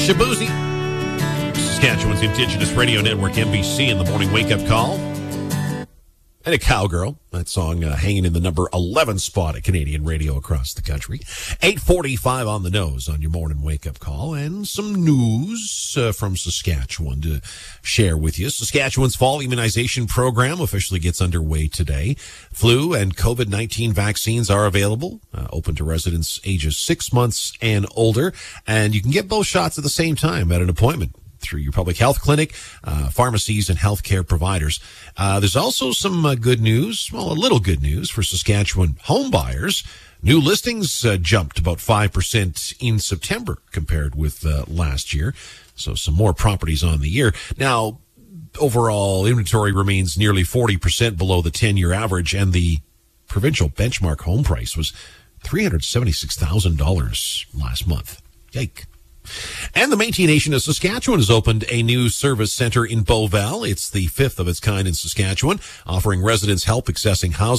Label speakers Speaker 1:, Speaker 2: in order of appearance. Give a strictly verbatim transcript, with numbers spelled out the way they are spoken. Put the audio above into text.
Speaker 1: Shabuzi. Saskatchewan's Indigenous Radio Network, N B C, in the morning wake-up call. And a cowgirl. That song uh, hanging in the number eleven spot at Canadian radio across the country. eight forty-five on the nose on your morning wake-up call. And some news uh, from Saskatchewan to share with you. Saskatchewan's fall immunization program officially gets underway today. Flu and COVID nineteen vaccines are available, uh, open to residents ages six months and older. And you can get both shots at the same time at an appointment through your public health clinic, uh, pharmacies, and healthcare providers. Uh, there's also some uh, good news, well, a little good news for Saskatchewan home buyers. New listings uh, jumped about five percent in September compared with uh, last year. So some more properties on the year. Now, overall inventory remains nearly forty percent below the ten-year average, and the provincial benchmark home price was three hundred seventy-six thousand dollars last month. Yike. And the Métis Nation of Saskatchewan has opened a new service center in Beauval. It's the fifth of its kind in Saskatchewan, offering residents help accessing housing